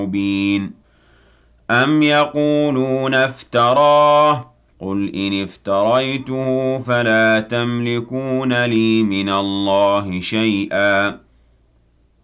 مبين أم يقولون افتراه قل إن افتريته فلا تملكون لي من الله شيئا